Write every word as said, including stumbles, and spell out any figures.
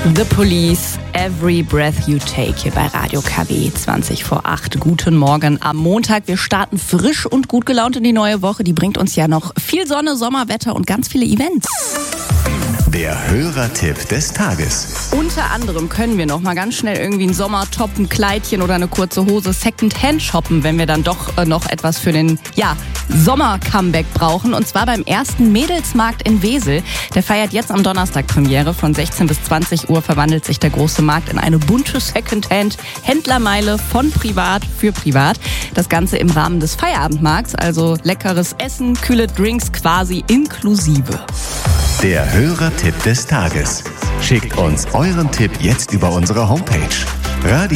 The Police, Every Breath You Take hier bei Radio K W zwanzig vor acht. Guten Morgen am Montag. Wir starten frisch und gut gelaunt in die neue Woche. Die bringt uns ja noch viel Sonne, Sommerwetter und ganz viele Events. Der Hörertipp des Tages. Unter anderem können wir noch mal ganz schnell irgendwie einen Sommertop, ein Kleidchen oder eine kurze Hose Secondhand shoppen, wenn wir dann doch äh, noch etwas für den ja, Sommer-Comeback brauchen. Und zwar beim ersten Mädelsmarkt in Wesel. Der feiert jetzt am Donnerstag Premiere. Von sechzehn bis zwanzig Uhr verwandelt sich der große Markt in eine bunte Secondhand-Händlermeile von privat für privat. Das Ganze im Rahmen des Feierabendmarkts, also leckeres Essen, kühle Drinks quasi inklusive. Der Hörertipp des Tages. Schickt uns euren Tipp jetzt über unsere Homepage radio